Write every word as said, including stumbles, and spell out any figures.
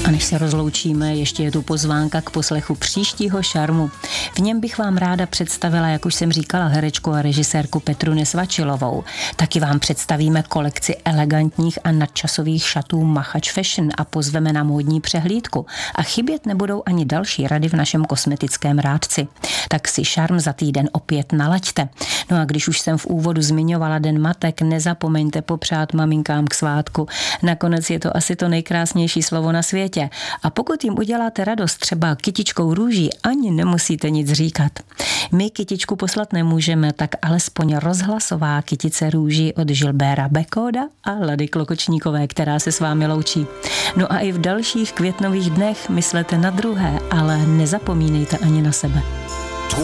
A než se rozloučíme, ještě je tu pozvánka k poslechu příštího Šarmu. V něm bych vám ráda představila, jak už jsem říkala, herečku a režisérku Petru Nesvačilovou. Taky vám představíme kolekci elegantních a nadčasových šatů Machač Fashion a pozveme na módní přehlídku. A chybět nebudou ani další rady v našem kosmetickém rádci. Tak si Šarm za týden opět nalaďte. No a když už jsem v úvodu zmiňovala Den matek, nezapomeňte popřát maminkám k svátku. Nakonec je to asi to nejkrásnější slovo na světě. A pokud jim uděláte radost třeba kytičkou růží, ani nemusíte nic říkat. My kytičku poslat nemůžeme, tak alespoň rozhlasová kytice růží od Gilbera Bekoda a Lady Klokočníkové, která se s vámi loučí. No a i v dalších květnových dnech myslete na druhé, ale nezapomínejte ani na sebe.